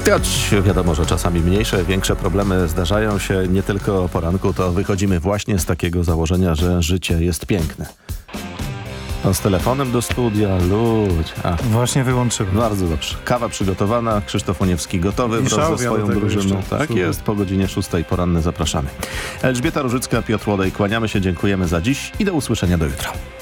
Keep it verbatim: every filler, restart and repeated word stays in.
Choć wiadomo, że czasami mniejsze, większe problemy zdarzają się nie tylko o poranku, to wychodzimy właśnie z takiego założenia, że życie jest piękne. No, z telefonem do studia, ludź. A. Właśnie wyłączyłem. Bardzo dobrze. Kawa przygotowana, Krzysztof Oniewski gotowy I wraz ze szałwia swoją do tego drużyną. jeszcze. Tak Super. jest, po godzinie szóstej poranne zapraszamy. Elżbieta Różycka, Piotr Łodej, kłaniamy się, dziękujemy za dziś i do usłyszenia do jutra.